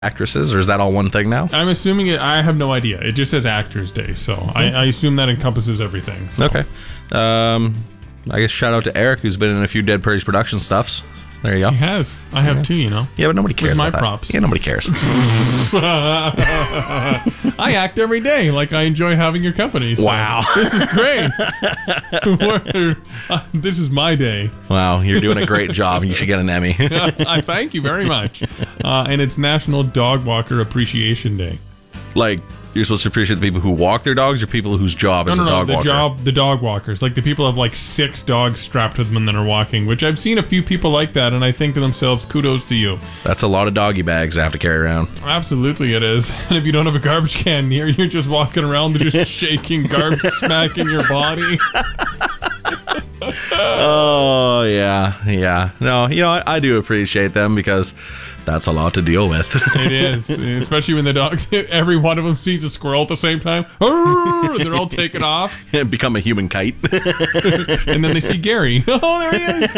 actresses, or is that all one thing now? I'm assuming it. I have no idea. It just says Actors Day, so I assume that encompasses everything. So. Okay. I guess shout out to Eric, who's been in a few Dead Prairies production stuffs. There you go. He has. I have too, you know. Yeah, but nobody cares. Where's my about props? That. Yeah, nobody cares. I act every day like I enjoy having your company. So Wow. This is great. This is my day. Wow, you're doing a great job. You should get an Emmy. I thank you very much. And it's National Dog Walker Appreciation Day. Like, you're supposed to appreciate the people who walk their dogs or people whose job is a dog walker? The dog walkers. Like the people have like 6 dogs strapped to them and then are walking, which I've seen a few people like that, and I think to themselves, kudos to you. That's a lot of doggy bags I have to carry around. Absolutely it is. And if you don't have a garbage can near, you're just walking around just shaking garbage, smacking your body. Oh, yeah. No, you know, I do appreciate them because that's a lot to deal with. It is, especially when the dogs, every one of them sees a squirrel at the same time. And they're all taken off. Become a human kite. And then they see Gary. Oh, there he is.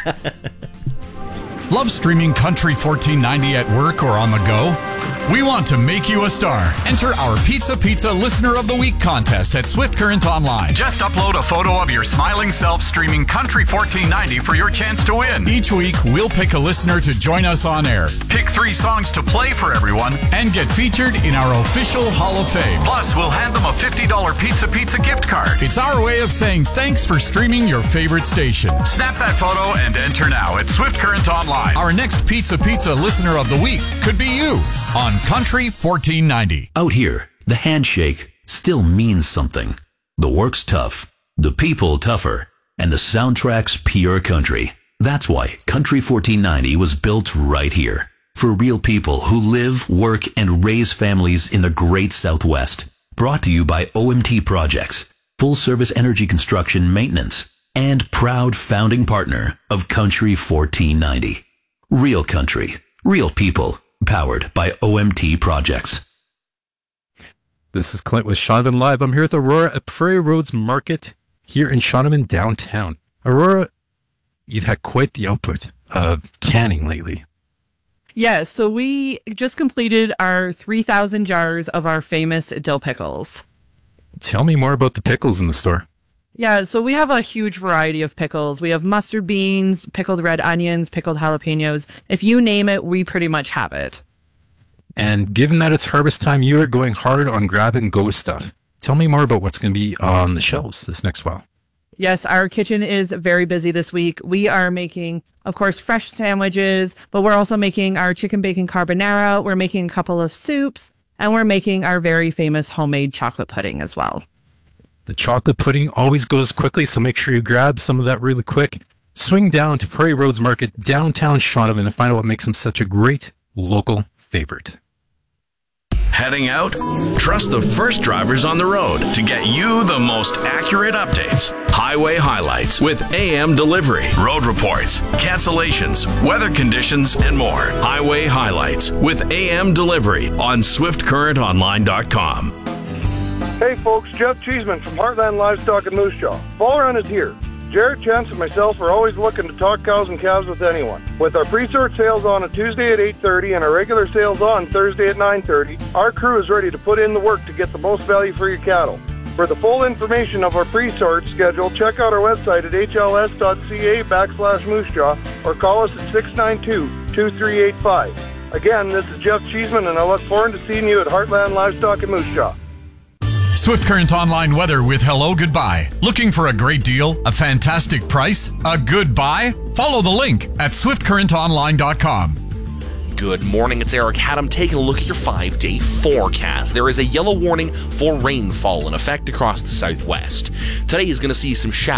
Love streaming Country 1490 at work or on the go? We want to make you a star. Enter our Pizza Listener of the Week contest at Swift Current Online. Just upload a photo of your smiling self streaming Country 1490 for your chance to win. Each week, we'll pick a listener to join us on air, pick 3 songs to play for everyone, and get featured in our official Hall of Fame. Plus, we'll hand them a $50 Pizza gift card. It's our way of saying thanks for streaming your favorite station. Snap that photo and enter now at Swift Current Online. Our next Pizza Listener of the Week could be you on Country 1490. Out here, the handshake still means something. The work's tough, the people tougher, and the soundtrack's pure country. That's why Country 1490 was built right here. For real people who live, work, and raise families in the great Southwest. Brought to you by OMT Projects, full service energy construction maintenance, and proud founding partner of Country 1490. Real country, real people. Powered by OMT Projects. This is Clint with Shaunavon Live. I'm here at Aurora at Prairie Roads Market here in Shaunavon downtown. Aurora, you've had quite the output of canning lately. Yeah, so we just completed our 3,000 jars of our famous dill pickles. Tell me more about the pickles in the store. Yeah, so we have a huge variety of pickles. We have mustard beans, pickled red onions, pickled jalapenos. If you name it, we pretty much have it. And given that it's harvest time, you are going hard on grab-and-go stuff. Tell me more about what's going to be on the shelves this next while. Yes, our kitchen is very busy this week. We are making, of course, fresh sandwiches, but we're also making our chicken bacon carbonara. We're making a couple of soups, and we're making our very famous homemade chocolate pudding as well. The chocolate pudding always goes quickly, so make sure you grab some of that really quick. Swing down to Prairie Roads Market, downtown Shaunavon, to find out what makes them such a great local favorite. Heading out? Trust the first drivers on the road to get you the most accurate updates. Highway highlights with AM delivery, road reports, cancellations, weather conditions, and more. Highway highlights with AM delivery on SwiftCurrentOnline.com. Hey folks, Jeff Cheeseman from Heartland Livestock in Moose Jaw. Fall run is here. Jared, Chance, and myself are always looking to talk cows and calves with anyone. With our pre-sort sales on a Tuesday at 8:30 and our regular sales on Thursday at 9:30, our crew is ready to put in the work to get the most value for your cattle. For the full information of our pre-sort schedule, check out our website at hls.ca/Moose Jaw or call us at 692-2385. Again, this is Jeff Cheeseman, and I look forward to seeing you at Heartland Livestock in Moose Jaw. Swift Current Online weather with Hello Goodbye. Looking for a great deal, a fantastic price, a good buy? Follow the link at SwiftCurrentOnline.com. Good morning, it's Eric Haddam taking a look at your 5-day forecast. There is a yellow warning for rainfall in effect across the southwest. Today is going to see some showers